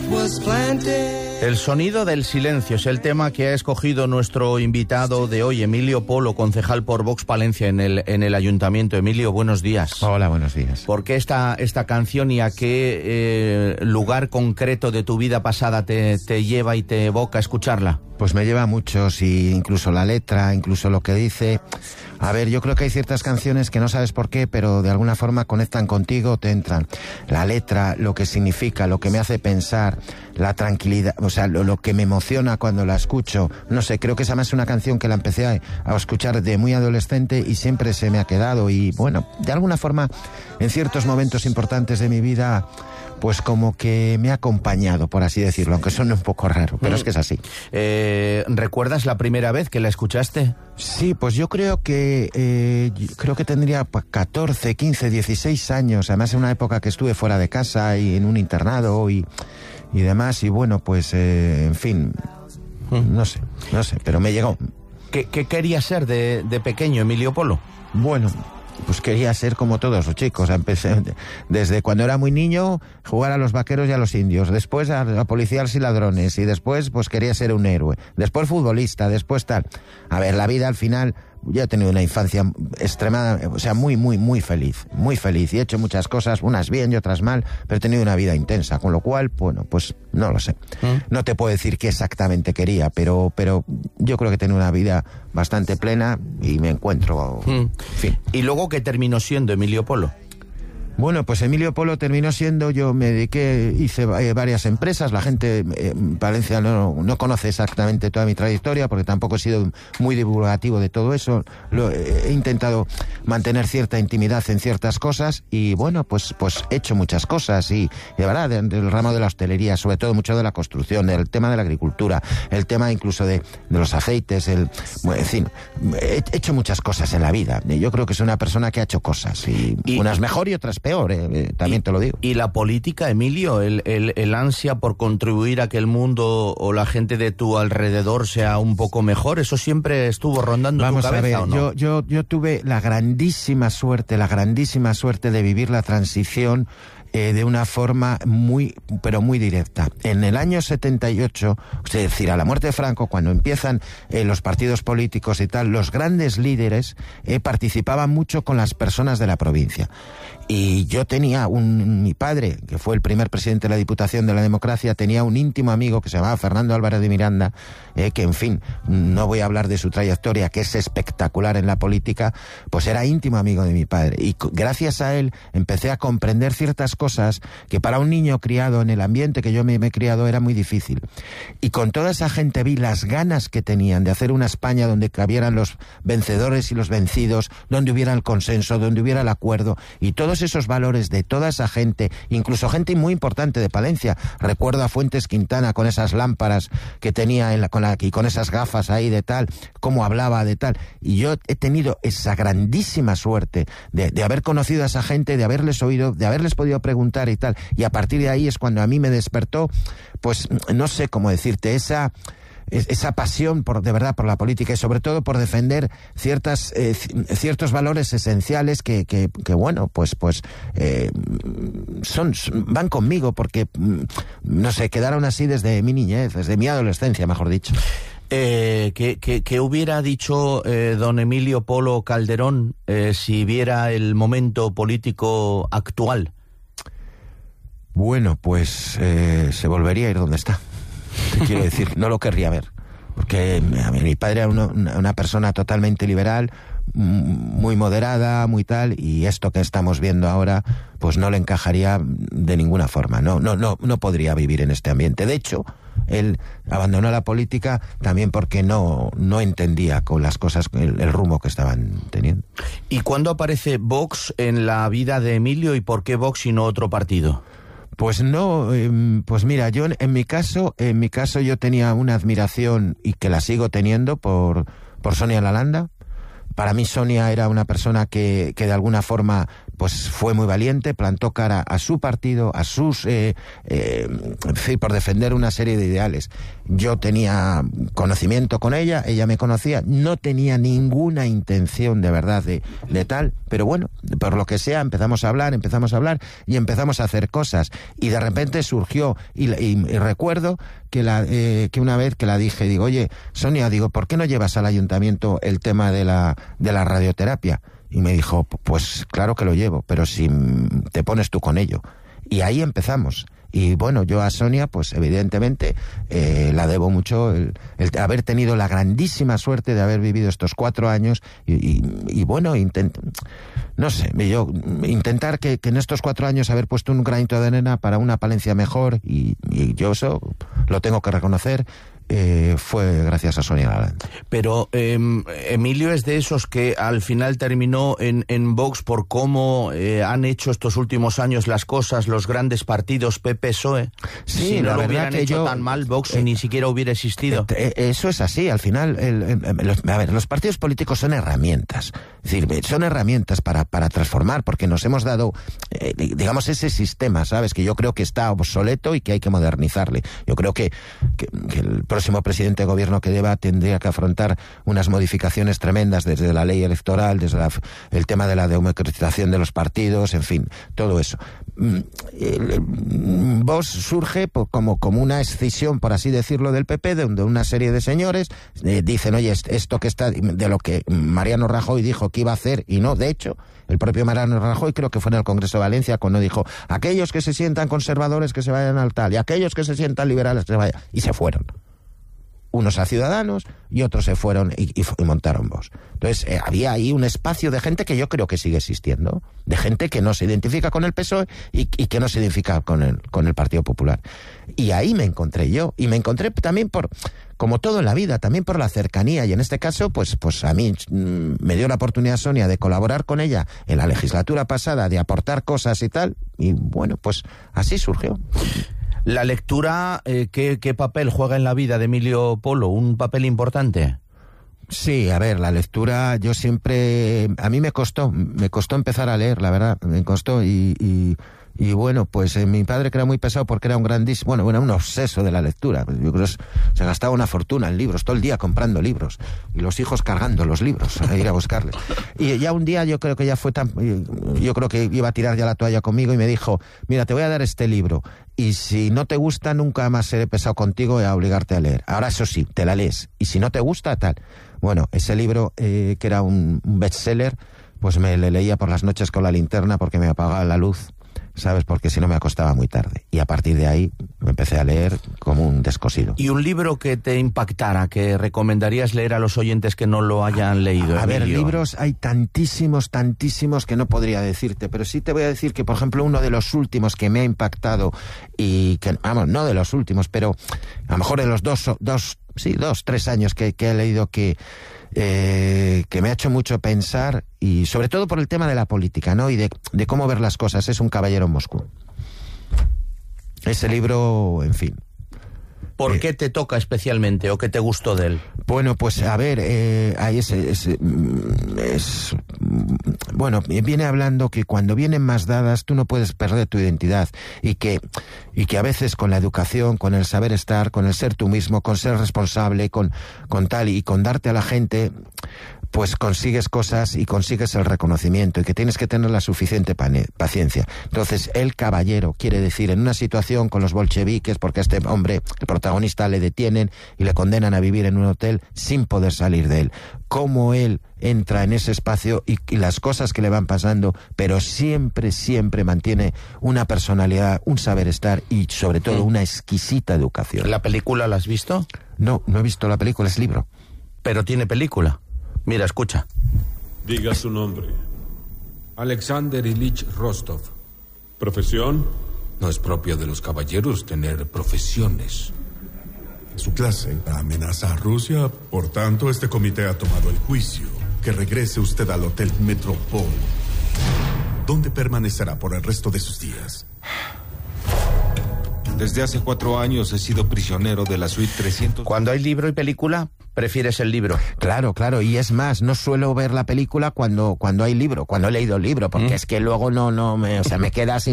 was planted. El sonido del silencio es el tema que ha escogido nuestro invitado de hoy, Emilio Polo, concejal por Vox Palencia en el Ayuntamiento. Emilio, buenos días. Hola, buenos días. ¿Por qué esta canción y a qué lugar concreto de tu vida pasada te lleva y te evoca escucharla? Pues me lleva a muchos, y incluso la letra, incluso lo que dice. A ver, yo creo que hay ciertas canciones que no sabes por qué, pero de alguna forma conectan contigo, te entran. La letra, lo que significa, lo que me hace pensar, la tranquilidad, o sea, lo que me emociona cuando la escucho. No sé, creo que esa es una canción que la empecé a escuchar de muy adolescente y siempre se me ha quedado. Y bueno, de alguna forma, en ciertos momentos importantes de mi vida, pues como que me ha acompañado, por así decirlo, aunque suene un poco raro, pero es que es así. ¿Recuerdas la primera vez que la escuchaste? Sí, pues yo creo que tendría 14, 15, 16 años, además en una época que estuve fuera de casa y en un internado y demás, y bueno, pues en fin, no sé, pero me llegó. ¿Qué querías ser de pequeño, Emilio Polo? Bueno, pues quería ser como todos los chicos. Empecé desde cuando era muy niño, jugar a los vaqueros y a los indios, después a policías y ladrones, y después pues quería ser un héroe, después futbolista, después tal. A ver, la vida al final, yo he tenido una infancia extremada, o sea, muy, muy, muy feliz, y he hecho muchas cosas, unas bien y otras mal, pero he tenido una vida intensa, con lo cual, bueno, pues no lo sé. No te puedo decir qué exactamente quería, pero yo creo que he tenido una vida bastante plena y me encuentro, en fin. ¿Y luego qué terminó siendo Emilio Polo? Bueno, pues Emilio Polo terminó siendo, yo me dediqué, hice varias empresas, la gente en Palencia no conoce exactamente toda mi trayectoria porque tampoco he sido muy divulgativo de todo eso, he intentado mantener cierta intimidad en ciertas cosas y bueno, pues he hecho muchas cosas y de verdad, del ramo de la hostelería, sobre todo mucho de la construcción, del tema de la agricultura, el tema incluso de los aceites, en fin, he hecho muchas cosas en la vida, yo creo que soy una persona que ha hecho cosas y unas mejor y otras peor. También te lo digo. ¿Y la política, Emilio, el ansia por contribuir a que el mundo o la gente de tu alrededor sea un poco mejor, eso siempre estuvo rondando tu cabeza? Vamos a ver, ¿o no? Yo tuve la grandísima suerte de vivir la transición de una forma muy, pero muy directa. En el año 78, es decir, a la muerte de Franco, cuando empiezan los partidos políticos y tal, los grandes líderes participaban mucho con las personas de la provincia. Y yo tenía mi padre, que fue el primer presidente de la Diputación de la Democracia, tenía un íntimo amigo que se llamaba Fernando Álvarez de Miranda, que en fin, no voy a hablar de su trayectoria, que es espectacular en la política, pues era íntimo amigo de mi padre. Y gracias a él empecé a comprender ciertas cosas que para un niño criado en el ambiente que yo me he criado era muy difícil. Y con toda esa gente vi las ganas que tenían de hacer una España donde cabieran los vencedores y los vencidos, donde hubiera el consenso, donde hubiera el acuerdo, y todos esos valores de toda esa gente, incluso gente muy importante de Palencia. Recuerdo a Fuentes Quintana con esas lámparas que tenía y con esas gafas ahí de tal, cómo hablaba de tal. Y yo he tenido esa grandísima suerte de haber conocido a esa gente, de haberles oído, de haberles podido preguntar y tal. Y a partir de ahí es cuando a mí me despertó, pues no sé cómo decirte, esa pasión de verdad por la política y sobre todo por defender ciertos valores esenciales que bueno, pues van conmigo porque no sé, quedaron así desde mi niñez, desde mi adolescencia, mejor dicho. ¿Qué hubiera dicho don Emilio Polo Calderón si viera el momento político actual? Bueno, pues se volvería a ir donde está. ¿Qué quiero decir? No lo querría ver. Porque mi padre era una persona totalmente liberal, muy moderada, muy tal, y esto que estamos viendo ahora, pues no le encajaría de ninguna forma. No podría vivir en este ambiente. De hecho, él abandonó la política también porque no entendía con las cosas el rumbo que estaban teniendo. ¿Y cuándo aparece Vox en la vida de Emilio y por qué Vox y no otro partido? Pues no, pues mira, yo en mi caso yo tenía una admiración y que la sigo teniendo por Sonia Lalanda. Para mí Sonia era una persona que de alguna forma pues fue muy valiente, plantó cara a su partido, a sus, por defender una serie de ideales. Yo tenía conocimiento con ella me conocía, no tenía ninguna intención de verdad de tal, pero bueno, por lo que sea, empezamos a hablar y empezamos a hacer cosas, y de repente surgió, y recuerdo que una vez que la dije, digo, oye, Sonia, digo, ¿por qué no llevas al ayuntamiento el tema de la radioterapia? Y me dijo, pues claro que lo llevo, pero si te pones tú con ello. Y ahí empezamos. Y bueno, yo a Sonia, pues evidentemente la debo mucho el haber tenido la grandísima suerte de haber vivido estos 4 años y bueno, intentar que en estos 4 años haber puesto un granito de arena para una Palencia mejor, y yo eso lo tengo que reconocer. Fue gracias a Sonia Lalande. Pero Emilio es de esos que al final terminó en Vox por cómo han hecho estos últimos años las cosas los grandes partidos PP-PSOE. Sí, si no la lo verdad hubieran que hecho tan mal, Vox ni siquiera hubiera existido. Eso es así. Al final, los partidos políticos son herramientas. Es decir, son herramientas para transformar, porque nos hemos dado, digamos, ese sistema, ¿sabes? Que yo creo que está obsoleto y que hay que modernizarle. Yo creo que el próximo presidente de gobierno que tendría que afrontar unas modificaciones tremendas desde la ley electoral, desde el tema de la democratización de los partidos, en fin, todo eso. Vox surge como una escisión, por así decirlo, del PP, donde una serie de señores dicen, oye, esto que está, de lo que Mariano Rajoy dijo que iba a hacer, y no, de hecho, el propio Mariano Rajoy, creo que fue en el Congreso de Valencia, cuando dijo, aquellos que se sientan conservadores que se vayan al tal, y aquellos que se sientan liberales que se vayan, y se fueron. Unos a Ciudadanos y otros se fueron y montaron Vox. Entonces había ahí un espacio de gente que yo creo que sigue existiendo, de gente que no se identifica con el PSOE y que no se identifica con el Partido Popular. Y ahí me encontré yo, y me encontré también como todo en la vida, también por la cercanía, y en este caso pues a mí me dio la oportunidad Sonia de colaborar con ella en la legislatura pasada, de aportar cosas y tal, y bueno, pues así surgió. La lectura, ¿qué papel juega en la vida de Emilio Polo? ¿Un papel importante? Sí, a ver, la lectura, yo siempre, a mí me costó empezar a leer, la verdad, me costó, y bueno, pues mi padre, que era muy pesado porque era un grandísimo, era un obseso de la lectura. Yo creo que se gastaba una fortuna en libros, todo el día comprando libros, y los hijos cargando los libros a ir a buscarles. Y ya un día yo creo que iba a tirar ya la toalla conmigo, y me dijo, mira, te voy a dar este libro, y si no te gusta, nunca más seré pesado contigo y a obligarte a leer. Ahora, eso sí, te la lees, y si no te gusta, tal. Bueno, ese libro, que era un bestseller, pues me le leía por las noches con la linterna porque me apagaba la luz, ¿sabes? Porque si no me acostaba muy tarde. Y a partir de ahí me empecé a leer como un descosido. ¿Y un libro que te impactara, que recomendarías leer a los oyentes que no lo hayan leído? A ver, libros hay tantísimos que no podría decirte, pero sí te voy a decir que, por ejemplo, uno de los últimos que me ha impactado, y que, vamos, no de los últimos, pero a lo mejor de los 3 años que he leído, que me ha hecho mucho pensar, y sobre todo por el tema de la política, ¿no? Y de cómo ver las cosas, es Un caballero en Moscú. Ese libro, en fin. ¿Por qué te toca especialmente o qué te gustó de él? Bueno, pues a ver, ahí bueno, viene hablando que cuando vienen más dadas tú no puedes perder tu identidad, y que a veces con la educación, con el saber estar, con el ser tú mismo, con ser responsable, con tal, y con darte a la gente, pues consigues cosas y consigues el reconocimiento, y que tienes que tener la suficiente paciencia. Entonces, el caballero quiere decir, en una situación con los bolcheviques, porque a este hombre, el protagonista, le detienen y le condenan a vivir en un hotel sin poder salir de él, cómo él entra en ese espacio y las cosas que le van pasando, pero siempre mantiene una personalidad, un saber estar y sobre todo una exquisita educación. ¿La película la has visto? No he visto la película, es libro. Pero tiene película. Mira, escucha. Diga su nombre. Alexander Ilich Rostov. ¿Profesión? No es propio de los caballeros tener profesiones. Su clase amenaza a Rusia, por tanto, este comité ha tomado el juicio. Que regrese usted al Hotel Metropol, donde permanecerá por el resto de sus días. Desde hace 4 años he sido prisionero de la suite 300. Cuando hay libro y película, prefieres el libro. Claro, y es más, no suelo ver la película cuando hay libro, cuando he leído el libro, porque es que luego me queda así.